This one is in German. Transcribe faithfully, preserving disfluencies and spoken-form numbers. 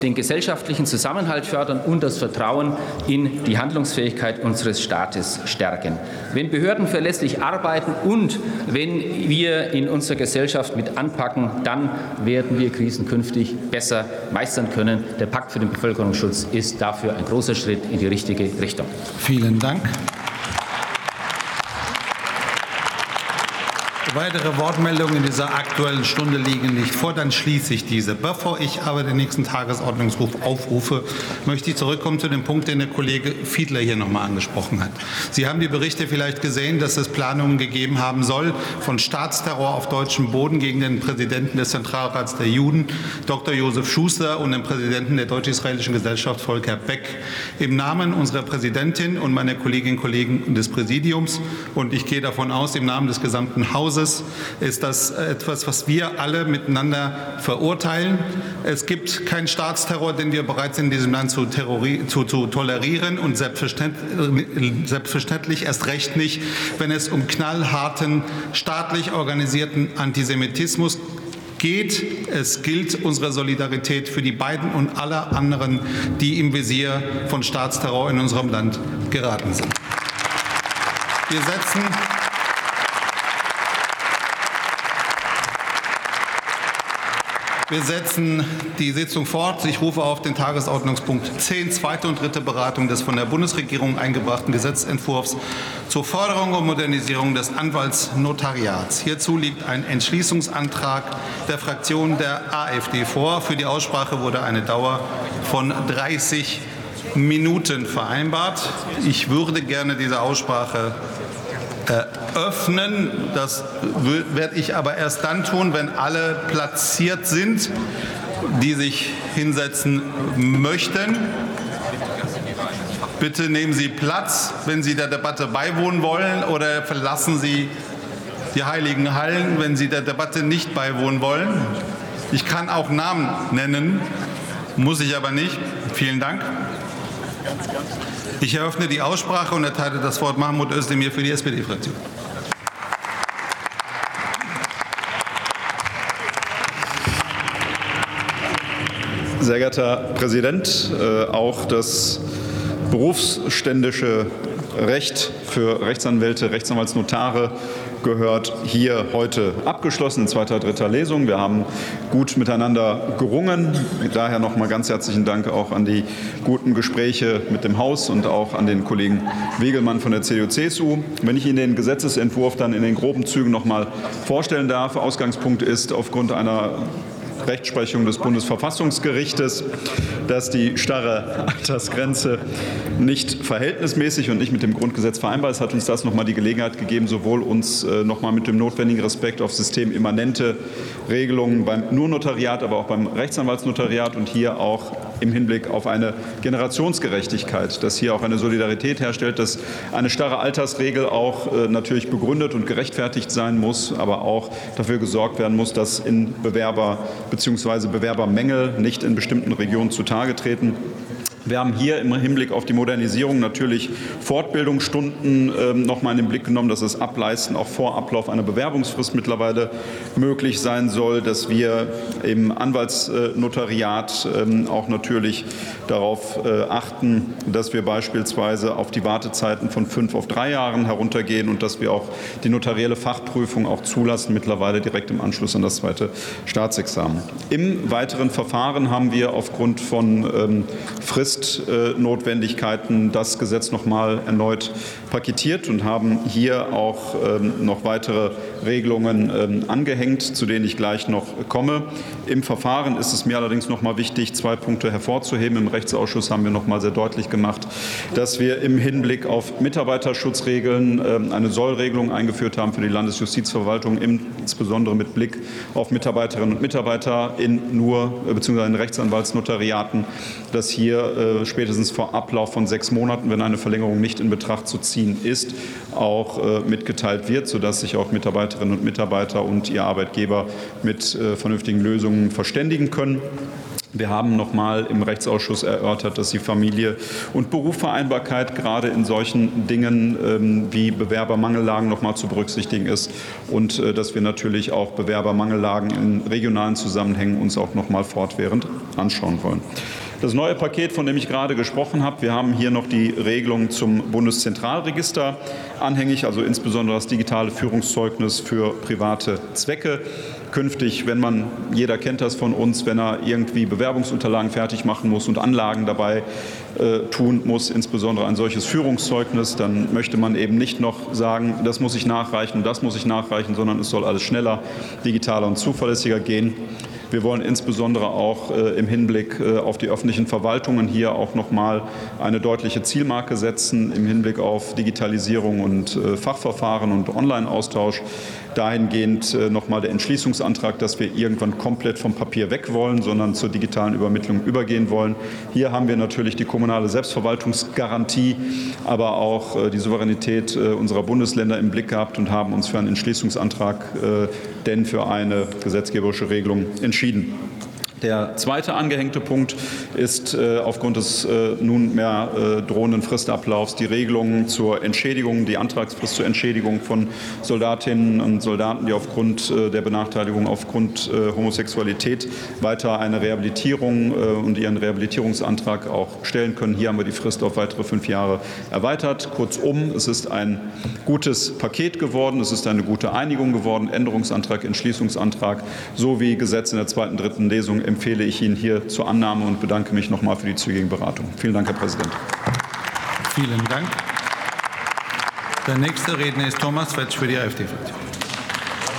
den gesellschaftlichen Zusammenhalt fördern und das Vertrauen in die Handlungsfähigkeit unseres Staates stärken. Wenn Behörden verlässlich arbeiten und wenn wir in unserer Gesellschaft mit anpacken, dann werden wir Krisen künftig besser meistern können. Der Pakt für den Bevölkerungsschutz ist dafür ein großer Schritt in die richtige Richtung. Vielen Dank. Weitere Wortmeldungen in dieser Aktuellen Stunde liegen nicht vor, dann schließe ich diese. Bevor ich aber den nächsten Tagesordnungsruf aufrufe, möchte ich zurückkommen zu dem Punkt, den der Kollege Fiedler hier noch mal angesprochen hat. Sie haben die Berichte vielleicht gesehen, dass es Planungen gegeben haben soll von Staatsterror auf deutschem Boden gegen den Präsidenten des Zentralrats der Juden, Doktor Josef Schuster, und den Präsidenten der Deutsch-Israelischen Gesellschaft, Volker Beck. Im Namen unserer Präsidentin und meiner Kolleginnen und Kollegen des Präsidiums, und ich gehe davon aus, im Namen des gesamten Hauses, ist das etwas, was wir alle miteinander verurteilen. Es gibt keinen Staatsterror, den wir bereit sind, in diesem Land zu, zu, zu tolerieren, und selbstverständlich, selbstverständlich erst recht nicht, wenn es um knallharten, staatlich organisierten Antisemitismus geht. Es gilt unsere Solidarität für die beiden und alle anderen, die im Visier von Staatsterror in unserem Land geraten sind. Wir setzen Wir setzen die Sitzung fort. Ich rufe auf den Tagesordnungspunkt zehn, zweite und dritte Beratung des von der Bundesregierung eingebrachten Gesetzentwurfs zur Förderung und Modernisierung des Anwaltsnotariats. Hierzu liegt ein Entschließungsantrag der Fraktion der AfD vor. Für die Aussprache wurde eine Dauer von dreißig Minuten vereinbart. Ich würde gerne diese Aussprache eröffnen. Das werde ich aber erst dann tun, wenn alle platziert sind, die sich hinsetzen möchten. Bitte nehmen Sie Platz, wenn Sie der Debatte beiwohnen wollen, oder verlassen Sie die heiligen Hallen, wenn Sie der Debatte nicht beiwohnen wollen. Ich kann auch Namen nennen, muss ich aber nicht. Vielen Dank. Ich eröffne die Aussprache und erteile das Wort Mahmoud Özdemir für die S P D-Fraktion. Sehr geehrter Herr Präsident, auch das berufsständische Recht für Rechtsanwälte, Rechtsanwaltsnotare gehört hier heute abgeschlossen in zweiter, dritter Lesung. Wir haben gut miteinander gerungen. Daher noch mal ganz herzlichen Dank auch an die guten Gespräche mit dem Haus und auch an den Kollegen Wegelmann von der C D U C S U. Wenn ich Ihnen den Gesetzesentwurf dann in den groben Zügen noch mal vorstellen darf, Ausgangspunkt ist aufgrund einer Rechtsprechung des Bundesverfassungsgerichtes, dass die starre Altersgrenze nicht verhältnismäßig und nicht mit dem Grundgesetz vereinbar ist, hat uns das noch mal die Gelegenheit gegeben, sowohl uns noch mal mit dem notwendigen Respekt auf systemimmanente Regelungen beim Nurnotariat, aber auch beim Rechtsanwaltsnotariat und hier auch im Hinblick auf eine Generationsgerechtigkeit, dass hier auch eine Solidarität herstellt, dass eine starre Altersregel auch äh, natürlich begründet und gerechtfertigt sein muss, aber auch dafür gesorgt werden muss, dass in Bewerber bzw. Bewerbermängel nicht in bestimmten Regionen zutage treten. Wir haben hier im Hinblick auf die Modernisierung natürlich Fortbildungsstunden äh, noch mal in den Blick genommen, dass das Ableisten auch vor Ablauf einer Bewerbungsfrist mittlerweile möglich sein soll, dass wir im Anwaltsnotariat äh, auch natürlich darauf äh, achten, dass wir beispielsweise auf die Wartezeiten von fünf auf drei Jahren heruntergehen und dass wir auch die notarielle Fachprüfung auch zulassen, mittlerweile direkt im Anschluss an das zweite Staatsexamen. Im weiteren Verfahren haben wir aufgrund von ähm, Frist Notwendigkeiten das Gesetz noch mal erneut paketiert und haben hier auch ähm, noch weitere Regelungen ähm, angehängt, zu denen ich gleich noch komme. Im Verfahren ist es mir allerdings noch mal wichtig, zwei Punkte hervorzuheben. Im Rechtsausschuss haben wir noch mal sehr deutlich gemacht, dass wir im Hinblick auf Mitarbeiterschutzregeln ähm, eine Sollregelung eingeführt haben für die Landesjustizverwaltung, insbesondere mit Blick auf Mitarbeiterinnen und Mitarbeiter in nur bzw. in Rechtsanwaltsnotariaten, dass hier spätestens vor Ablauf von sechs Monaten, wenn eine Verlängerung nicht in Betracht zu ziehen ist, auch mitgeteilt wird, sodass sich auch Mitarbeiterinnen und Mitarbeiter und ihr Arbeitgeber mit vernünftigen Lösungen verständigen können. Wir haben noch mal im Rechtsausschuss erörtert, dass die Familie- und Berufsvereinbarkeit gerade in solchen Dingen ähm, wie Bewerbermangellagen noch mal zu berücksichtigen ist und äh, dass wir natürlich auch Bewerbermangellagen in regionalen Zusammenhängen uns auch noch mal fortwährend anschauen wollen. Das neue Paket, von dem ich gerade gesprochen habe, wir haben hier noch die Regelung zum Bundeszentralregister anhängig, also insbesondere das digitale Führungszeugnis für private Zwecke. Künftig, wenn man, jeder kennt das von uns, wenn er irgendwie Bewerbungsunterlagen fertig machen muss und Anlagen dabei äh, tun muss, insbesondere ein solches Führungszeugnis, dann möchte man eben nicht noch sagen, das muss ich nachreichen, das muss ich nachreichen, sondern es soll alles schneller, digitaler und zuverlässiger gehen. Wir wollen insbesondere auch äh, im Hinblick äh, auf die öffentlichen Verwaltungen hier auch noch mal eine deutliche Zielmarke setzen im Hinblick auf Digitalisierung und äh, Fachverfahren und Online-Austausch. Dahingehend äh, noch mal der Entschließungsantrag, dass wir irgendwann komplett vom Papier weg wollen, sondern zur digitalen Übermittlung übergehen wollen. Hier haben wir natürlich die kommunale Selbstverwaltungsgarantie, aber auch äh, die Souveränität äh, unserer Bundesländer im Blick gehabt und haben uns für einen Entschließungsantrag, äh, denn für eine gesetzgeberische Regelung entschieden. Der zweite angehängte Punkt ist äh, aufgrund des äh, nunmehr äh, drohenden Fristablaufs die Regelung zur Entschädigung, die Antragsfrist zur Entschädigung von Soldatinnen und Soldaten, die aufgrund äh, der Benachteiligung aufgrund äh, Homosexualität weiter eine Rehabilitierung äh, und ihren Rehabilitierungsantrag auch stellen können. Hier haben wir die Frist auf weitere fünf Jahre erweitert. Kurzum, es ist ein gutes Paket geworden, es ist eine gute Einigung geworden, Änderungsantrag, Entschließungsantrag sowie Gesetz in der zweiten, dritten Lesung empfehle ich Ihnen hier zur Annahme und bedanke mich noch mal für die zügige Beratung. Vielen Dank, Herr Präsident. Vielen Dank. Der nächste Redner ist Thomas Wetsch für die AfD-Fraktion.